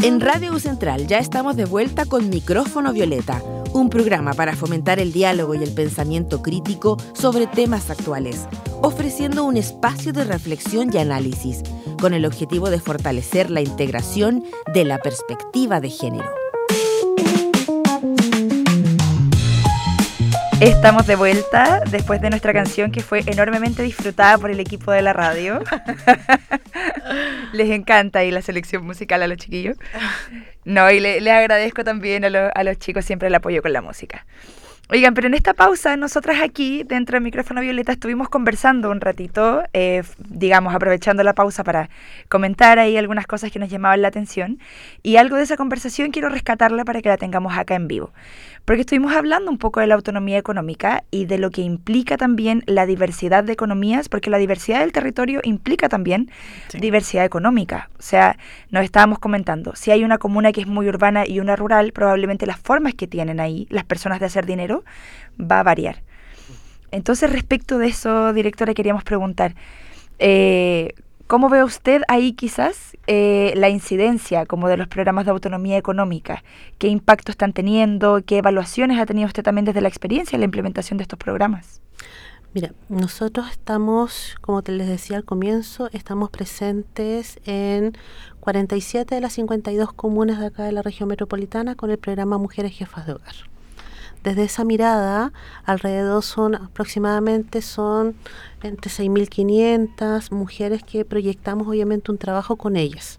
En Radio U Central ya estamos de vuelta con Micrófono Violeta, un programa para fomentar el diálogo y el pensamiento crítico sobre temas actuales, ofreciendo un espacio de reflexión y análisis, con el objetivo de fortalecer la integración de la perspectiva de género. Estamos de vuelta después de nuestra canción que fue enormemente disfrutada por el equipo de la radio. Les encanta ahí la selección musical a los chiquillos. No, y le agradezco también a los chicos siempre el apoyo con la música. Oigan, pero en esta pausa, nosotras aquí, dentro de Micrófono Violeta, estuvimos conversando un ratito, digamos, aprovechando la pausa para comentar ahí algunas cosas que nos llamaban la atención. Y algo de esa conversación quiero rescatarla para que la tengamos acá en vivo. Porque estuvimos hablando un poco de la autonomía económica y de lo que implica también la diversidad de economías, porque la diversidad del territorio implica también diversidad económica. O sea, nos estábamos comentando, si hay una comuna que es muy urbana y una rural, probablemente las formas que tienen ahí las personas de hacer dinero va a variar. Entonces, respecto de eso, directora, queríamos preguntar, ¿cómo ve usted ahí quizás la incidencia como de los programas de autonomía económica? ¿Qué impacto están teniendo? ¿Qué evaluaciones ha tenido usted también desde la experiencia en la implementación de estos programas? Mira, nosotros estamos, como te les decía al comienzo, estamos presentes en 47 de las 52 comunas de acá de la región metropolitana con el programa Mujeres Jefas de Hogar. Desde esa mirada, alrededor aproximadamente son entre 6.500 mujeres que proyectamos obviamente un trabajo con ellas.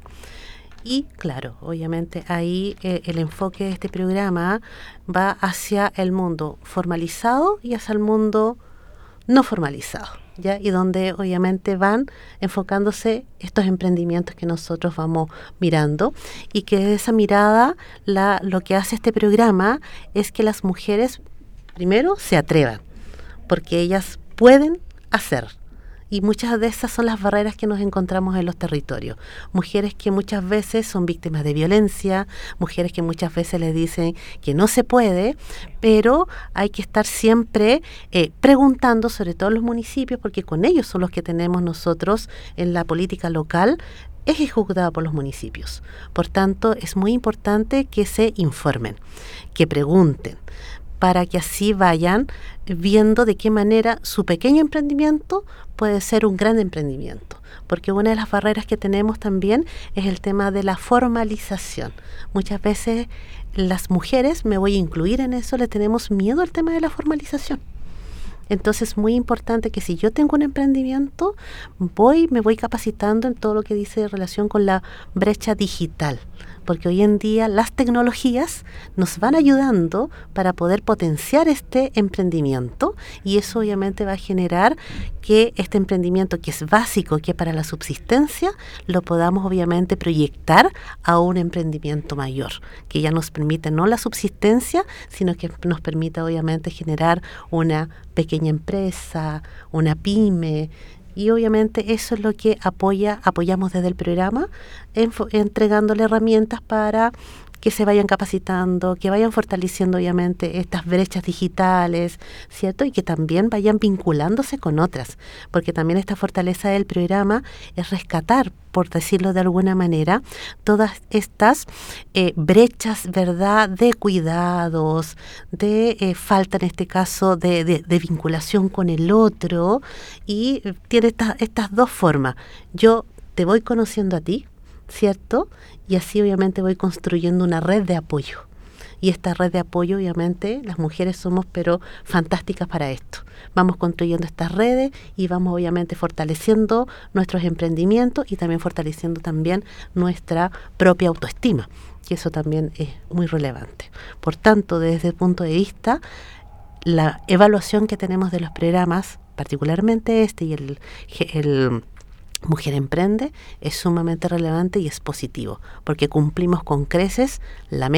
Y claro, obviamente ahí el enfoque de este programa va hacia el mundo formalizado y hacia el mundo no formalizado, ¿ya? Y donde obviamente van enfocándose estos emprendimientos que nosotros vamos mirando y que de esa mirada lo que hace este programa es que las mujeres primero se atrevan, porque ellas pueden hacer. Y muchas de esas son las barreras que nos encontramos en los territorios. Mujeres que muchas veces son víctimas de violencia, mujeres que muchas veces les dicen que no se puede, pero hay que estar siempre preguntando, sobre todo en los municipios, porque con ellos son los que tenemos nosotros en la política local, es ejecutada por los municipios. Por tanto, es muy importante que se informen, que pregunten, para que así vayan viendo de qué manera su pequeño emprendimiento puede ser un gran emprendimiento. Porque una de las barreras que tenemos también es el tema de la formalización. Muchas veces las mujeres, me voy a incluir en eso, le tenemos miedo al tema de la formalización. Entonces es muy importante que si yo tengo un emprendimiento, me voy capacitando en todo lo que dice en relación con la brecha digital, porque hoy en día las tecnologías nos van ayudando para poder potenciar este emprendimiento y eso obviamente va a generar que este emprendimiento que es básico, que es para la subsistencia, lo podamos obviamente proyectar a un emprendimiento mayor, que ya nos permite no la subsistencia, sino que nos permita obviamente generar una pequeña empresa, una pyme. Y obviamente eso es lo que apoyamos desde el programa, entregándole herramientas para que se vayan capacitando, que vayan fortaleciendo obviamente estas brechas digitales, ¿cierto? Y que también vayan vinculándose con otras, porque también esta fortaleza del programa es rescatar, por decirlo de alguna manera, todas estas brechas, ¿verdad?, de cuidados, de falta en este caso de vinculación con el otro, y tiene estas dos formas. Yo te voy conociendo a ti, ¿cierto? Y así obviamente voy construyendo una red de apoyo. Y esta red de apoyo, obviamente, las mujeres somos pero fantásticas para esto. Vamos construyendo estas redes y vamos obviamente fortaleciendo nuestros emprendimientos y también fortaleciendo también nuestra propia autoestima, que eso también es muy relevante. Por tanto, desde el punto de vista, la evaluación que tenemos de los programas, particularmente este y el Mujer Emprende, es sumamente relevante y es positivo, porque cumplimos con creces la